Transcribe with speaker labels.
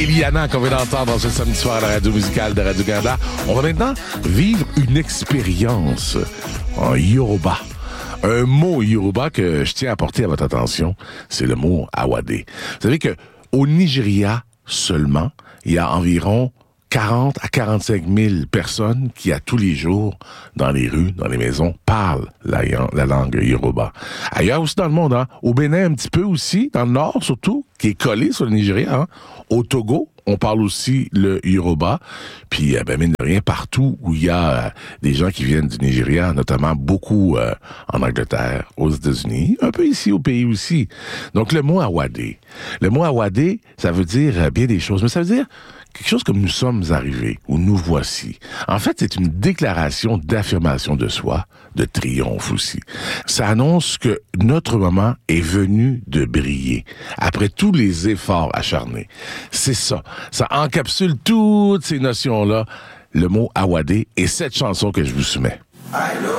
Speaker 1: Eliana qu'on vient d'entendre ce samedi soir à la radio musicale de Radio-Canada. On va maintenant vivre une expérience en Yoruba. Un mot Yoruba que je tiens à porter à votre attention, c'est le mot Awade. Vous savez que au Nigeria seulement, il y a environ 40 à 45 000 personnes qui, à tous les jours, dans les rues, dans les maisons, parlent la langue Yoruba. Ailleurs aussi dans le monde, hein, au Bénin un petit peu aussi, dans le nord surtout, qui est collé sur le Nigeria. Hein. Au Togo, on parle aussi le Yoruba. Puis, mine de rien, partout où il y a des gens qui viennent du Nigeria, notamment beaucoup en Angleterre, aux États-Unis, un peu ici au pays aussi. Donc, le mot Awade. Le mot Awade, ça veut dire bien des choses, mais ça veut dire quelque chose comme nous sommes arrivés, ou nous voici. En fait, c'est une déclaration d'affirmation de soi, de triomphe aussi. Ça annonce que notre moment est venu de briller, après tous les efforts acharnés. C'est ça. Ça encapsule toutes ces notions-là, le mot Awade et cette chanson que je vous soumets.